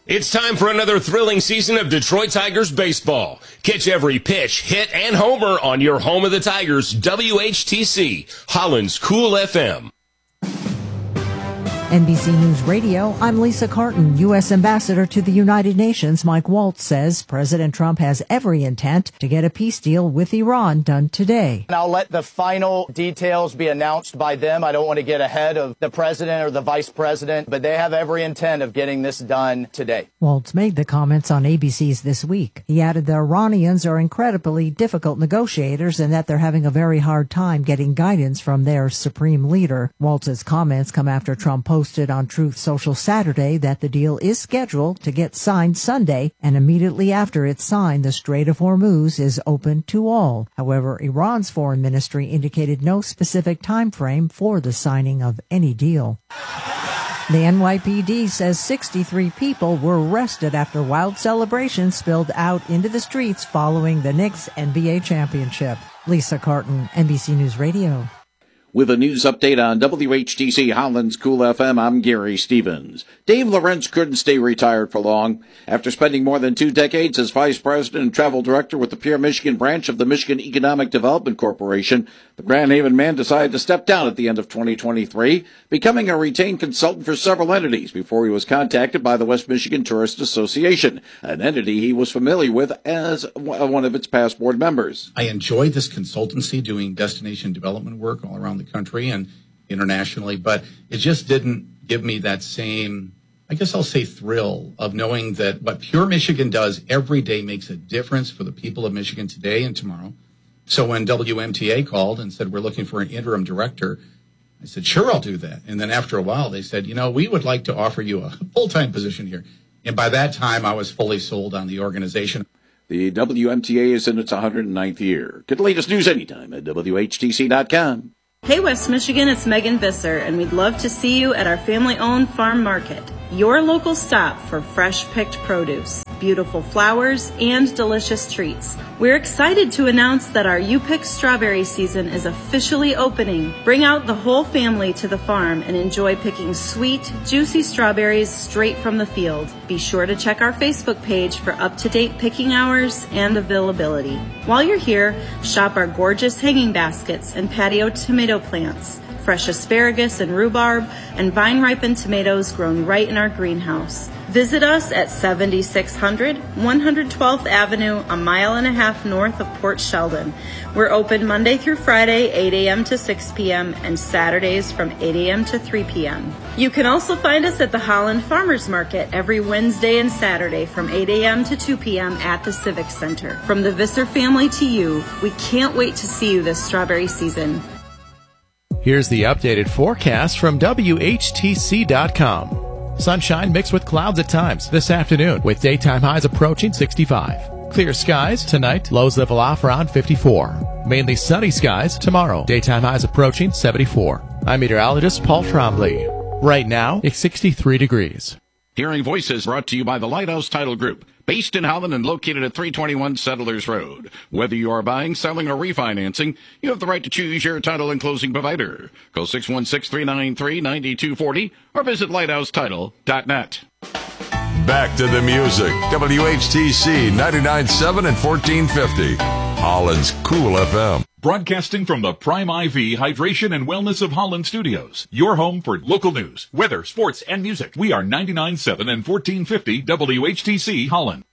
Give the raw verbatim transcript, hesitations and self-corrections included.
It's time for another thrilling season of Detroit Tigers baseball. Catch every pitch, hit, and homer on your home of the Tigers, W H T C, Holland's Cool F M. N B C News Radio, I'm Lisa Carton. U S Ambassador to the United Nations Mike Waltz says President Trump has every intent to get a peace deal with Iran done today. And I'll let the final details be announced by them. I don't want to get ahead of the president or the vice president, but they have every intent of getting this done today. Waltz made the comments on A B C's This Week. He added the Iranians are incredibly difficult negotiators and that they're having a very hard time getting guidance from their supreme leader. Waltz's comments come after Trump posted posted on Truth Social Saturday that the deal is scheduled to get signed Sunday, and immediately after it's signed, the Strait of Hormuz is open to all. However, Iran's foreign ministry indicated no specific time frame for the signing of any deal. The N Y P D says sixty-three people were arrested after wild celebrations spilled out into the streets following the Knicks N B A championship. Lisa Carton, N B C News Radio. With a news update on W H T C Holland's Cool F M, I'm Gary Stevens. Dave Lorenz couldn't stay retired for long. After spending more than two decades as vice president and travel director with the Pure Michigan branch of the Michigan Economic Development Corporation, the Grand Haven man decided to step down at the end of twenty twenty-three, becoming a retained consultant for several entities before he was contacted by the West Michigan Tourist Association, an entity he was familiar with as one of its past board members. I enjoy this consultancy, doing destination development work all around the country and internationally, but it just didn't give me that same, I guess I'll say, thrill of knowing that what Pure Michigan does every day makes a difference for the people of Michigan today and tomorrow. So when W M T A called and said, we're looking for an interim director, I said, sure, I'll do that. And then after a while, they said, you know, we would like to offer you a full-time position here. And by that time, I was fully sold on the organization. The W M T A is in its one hundred ninth year. Get the latest news anytime at W H T C dot com. Hey West Michigan, it's Megan Visser, and we'd love to see you at our family-owned farm market, your local stop for fresh-picked produce, beautiful flowers, and delicious treats. We're excited to announce that our You Pick strawberry season is officially opening. Bring out the whole family to the farm and enjoy picking sweet, juicy strawberries straight from the field. Be sure to check our Facebook page for up-to-date picking hours and availability. While you're here, shop our gorgeous hanging baskets and patio tomato plants, fresh asparagus and rhubarb, and vine-ripened tomatoes grown right in our greenhouse. Visit us at seventy-six hundred one hundred twelfth Avenue, a mile and a half north of Port Sheldon. We're open Monday through Friday, eight a.m. to six p.m., and Saturdays from eight a.m. to three p.m. You can also find us at the Holland Farmers Market every Wednesday and Saturday from eight a.m. to two p.m. at the Civic Center. From the Visser family to you, we can't wait to see you this strawberry season. Here's the updated forecast from W H T C dot com. Sunshine mixed with clouds at times this afternoon, with daytime highs approaching sixty-five. Clear skies tonight, lows level off around fifty-four. Mainly sunny skies tomorrow, daytime highs approaching seventy-four. I'm meteorologist Paul Trombley. Right now, it's sixty-three degrees. Hearing Voices brought to you by the Lighthouse Title Group, based in Holland and located at three twenty-one Settlers Road. Whether you are buying, selling, or refinancing, you have the right to choose your title and closing provider. Call six one six, three nine three, nine two four zero or visit lighthouse title dot net. Back to the music. W H T C ninety-nine point seven and fourteen fifty. Holland's Cool F M. Broadcasting from the Prime I V Hydration and Wellness of Holland Studios. Your home for local news, weather, sports, and music. We are ninety-nine point seven and fourteen fifty W H T C Holland.